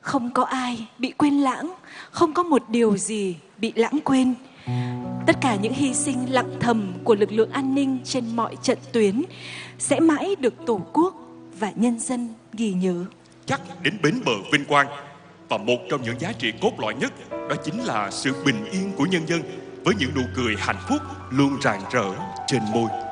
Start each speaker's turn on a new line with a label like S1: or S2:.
S1: Không có ai bị quên lãng, không có một điều gì bị lãng quên. Tất cả những hy sinh lặng thầm của lực lượng an ninh trên mọi trận tuyến sẽ mãi được Tổ quốc và nhân dân ghi nhớ.
S2: Chắc đến bến bờ vinh quang, và một trong những giá trị cốt lõi nhất đó chính là sự bình yên của nhân dân, với những nụ cười hạnh phúc luôn rạng rỡ trên môi.